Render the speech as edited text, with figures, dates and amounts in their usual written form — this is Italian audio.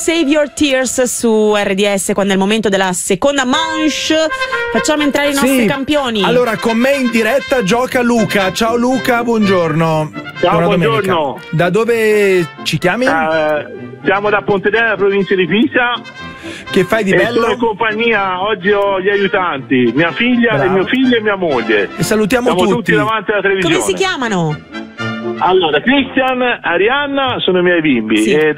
Save Your Tears su RDS quando è il momento della seconda manche. Facciamo entrare i nostri campioni. Allora, con me in diretta gioca Luca. Ciao Luca, buongiorno. Ciao, buongiorno. Da dove ci chiami? Siamo da Pontedera, provincia di Pisa. Che fai di bello? Sono in compagnia, oggi ho gli aiutanti, mia figlia, mio figlio e mia moglie. E salutiamo tutti davanti alla televisione. Come si chiamano? Allora, Christian, Arianna sono i miei bimbi. Sì. E